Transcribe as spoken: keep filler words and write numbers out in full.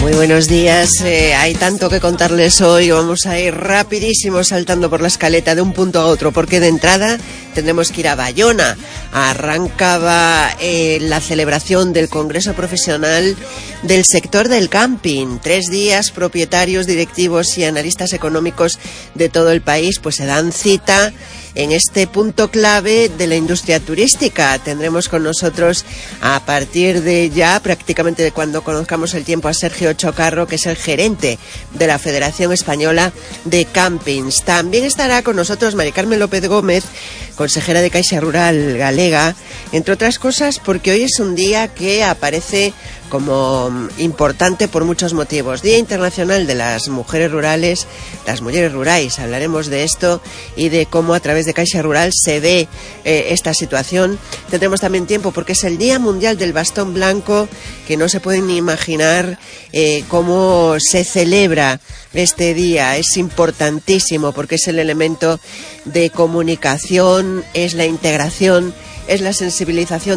Muy buenos días, eh, hay tanto que contarles hoy, vamos a ir rapidísimo saltando por la escaleta de un punto a otro, porque de entrada tendremos que ir a Bayona. Arrancaba eh, la celebración del Congreso Profesional del Sector del Camping. Tres días, propietarios, directivos y analistas económicos de todo el país pues se dan cita en este punto clave de la industria turística. Tendremos con nosotros a partir de ya, prácticamente de cuando conozcamos el tiempo, a Sergio Chocarro, que es el gerente de la Federación Española de Campings. También estará con nosotros Mari Carmen López Gómez, consejera de Caixa Rural Galega, entre otras cosas porque hoy es un día que aparece como importante por muchos motivos. Día Internacional de las Mujeres Rurales, las Mujeres Rurais. Hablaremos de esto y de cómo a través de Caixa Rural se ve eh, esta situación. Tendremos también tiempo porque es el Día Mundial del Bastón Blanco, que no se pueden ni imaginar eh, cómo se celebra este día. Es importantísimo porque es el elemento de comunicación, es la integración, es la sensibilización